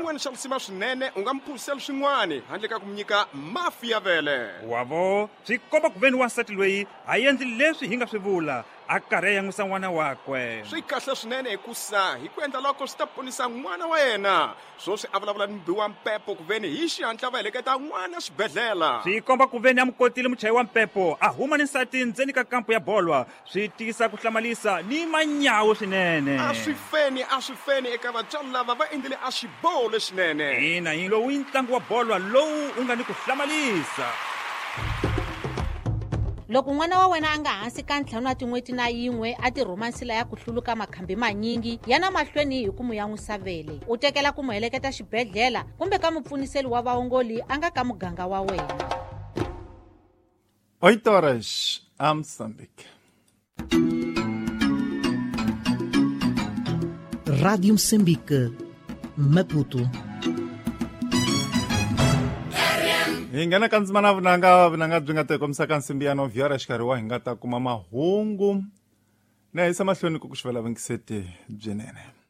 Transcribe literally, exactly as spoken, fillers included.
wun'wana xavisima swinene u nga mphurisela swin'wana handle ka ku mi nyika mafi ya vele. Wavo swi komba ku veni wansati loyi a endli leswi hi nga swi vula a karhi a yan'wisa n'wana wakwe. Swi kahle swinene hikusa hi ku endla loko swi ta ponisa n'wana wa yena swoswi a vulavula ni biwa mpepo ku veni hi xihatla va heleketa n'wana xibedhlela. Swi komba ku veni a mukotile muchayi wa mpepo a huma ni nsati ndzeni ka kampu ya bolwa swi tisa ku hlamalisa ni manyawu swinene. A swi feni a swi feni eka vatswari lava va endlile a xiboho leswinene. Ina hi lowu i ntlangu wa bolwa lowu u nga ni ku hlamalisa. Loko n'wana wa wena a nga hansi ka ntlhanu wa tin'weti na yin'we a ti romansila ya ku hluluka makhambi manyingi yana mahlweni hi ku mu yan'wisa vele u tekela ku mu heleketa xibedhlela kumbe ka mupfuniseli wa vaongoli a nga ka muganga wa wena. oito horas a Moçambique. Rádio Moçambique, Maputo. Hi nghena ka ndzimana vunanga vunanga byi nga tekomisa ka nsimbi ya novhara xikarhi wa hi nga ta kuma mahungu na hisa mahlweni ku ku xivela vingiseti byinene.